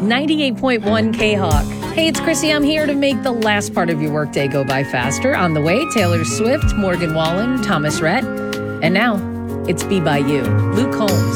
98.1 K-Hawk. Hey, it's Chrissy. I'm here to make the last part of your workday go by faster. On the way, Taylor Swift, Morgan Wallen, Thomas Rhett. And now, it's Be By You. Luke Combs.